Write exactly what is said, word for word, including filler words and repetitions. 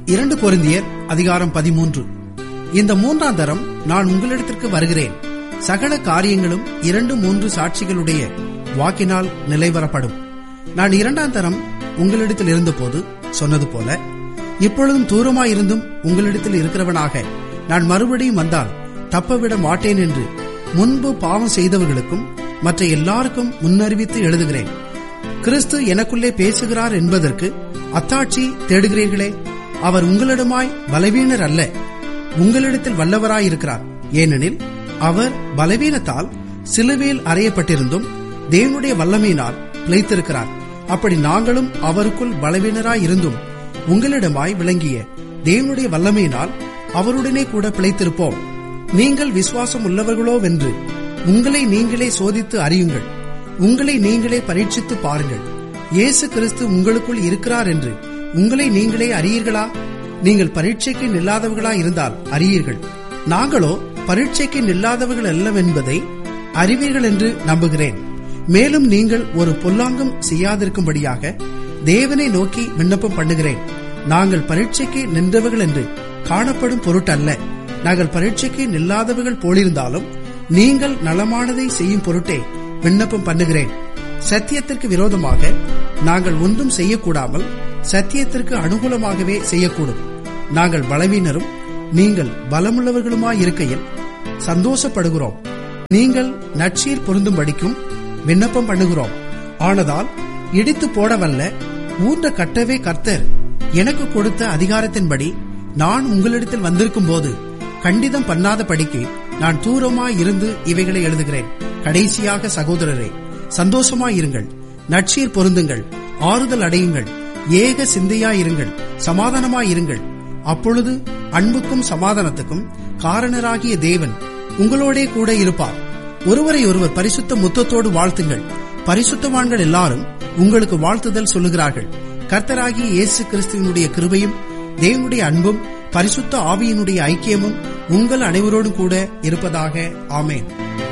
இரண்டு கொரிந்தியர் அதிகாரம் பதிமூன்று. இந்த மூன்றாம் தரம் நான் உங்களிடத்திற்கு வருகிறேன். சகல காரியங்களும் இரண்டு மூன்று சாட்சிகளுடைய வாக்கினால் நிலைவரப்படும். நான் இரண்டாம் தரம் உங்களிடத்தில் இருந்தபோது சொன்னது போல இப்பொழுதும் தூரமாயிருந்தும் உங்களிடத்தில் இருக்கிறவனாக நான் மறுபடியும் வந்தால் தப்பவிட மாட்டேன் என்று முன்பு பாவம் செய்தவர்களுக்கும் மற்ற எல்லாருக்கும் முன்னறிவித்து எழுதுகிறேன். கிறிஸ்து எனக்குள்ளே பேசுகிறார் என்பதற்கு அத்தாட்சி தேடுகிறீர்களே. அவர் உங்களிடமாய் பலவீனர் அல்ல, உங்களிடத்தில் வல்லவராயிருக்கிறார். ஏனெனில் அவர் பலவீனத்தால் சிலுவையில் அறையப்பட்டிருந்தும் தேவனுடைய வல்லமையினால் பிழைத்திருக்கிறார். அப்படி நாங்களும் அவருக்குள் பலவீனராயிருந்தும் உங்களிடமாய் விளங்கிய தேவனுடைய வல்லமையினால் அவருடனே கூட பிழைத்திருப்போம். நீங்கள் விசுவாசம் உள்ளவர்களோவென்று உங்களை நீங்களே சோதித்து அறியுங்கள். உங்களை நீங்களே பரீட்சித்து பாருங்கள். இயேசு கிறிஸ்து உங்களுக்குள் இருக்கிறார் என்று உங்களை நீங்களே அறியீர்களா? நீங்கள் பரீட்சைக்கு நில்லாதவர்களா இருந்தால் அறியீர்கள். நாங்களோ பரீட்சைக்கு நில்லாதவர்கள் அல்லவென்பதை அறிவீர்கள் என்று நம்புகிறேன். மேலும் நீங்கள் ஒரு பொல்லாங்கும் செய்யாதிருக்கும்படியாக தேவனை நோக்கி விண்ணப்பம் பண்ணுகிறேன். நாங்கள் பரீட்சைக்கு நின்றவர்கள் என்று காணப்படும் பொருட்டல்ல, நாங்கள் பரீட்சைக்கு நில்லாதவர்கள் போலிருந்தாலும் நீங்கள் நலமானதை செய்யும் பொருட்டே விண்ணப்பம் பண்ணுகிறேன். சத்தியத்திற்கு விரோதமாக நாங்கள் ஒன்றும் செய்யக்கூடாமல் சத்தியத்திற்கு அனுகூலமாகவே செய்யக்கூடும். நாங்கள் பலவீனரும் நீங்கள் பலமுள்ளவர்களுமாயிருக்கையில் சந்தோஷப்படுகிறோம். நீங்கள் நற்சீர் பொருந்தும்படிக்கும் விண்ணப்பம் பண்ணுகிறோம். ஆனதால் இடித்து போடவல்ல, ஊன்ற கட்டவே கர்த்தர் எனக்கு கொடுத்த அதிகாரத்தின்படி நான் உங்களிடத்தில் வந்திருக்கும் போது கண்டிதம் பண்ணாத படிக்கு நான் தூரமாயிருந்து இவைகளை எழுதுகிறேன். கடைசியாக சகோதரரே, சந்தோஷமாயிருங்கள், நற்சீர் பொருந்துங்கள், ஆறுதல் அடையுங்கள், ஏக சிந்தையாயிருங்கள், சமாதானமாயிருங்கள். அப்பொழுது அன்புக்கும் சமாதானத்துக்கும் காரணராகிய தேவன் உங்களோடே கூட இருப்பார். ஒருவரை ஒருவர் பரிசுத்த முத்தத்தோடு வாழ்த்துங்கள். பரிசுத்தவான்கள் எல்லாரும் உங்களுக்கு வாழ்த்துதல் சொல்லுகிறார்கள். கர்த்தராகிய இயேசு கிறிஸ்துவினுடைய கிருபையும் தேவனுடைய அன்பும் பரிசுத்த ஆவியினுடைய ஐக்கியமும் உங்கள் அனைவரோடும் கூட இருப்பதாக. ஆமென்.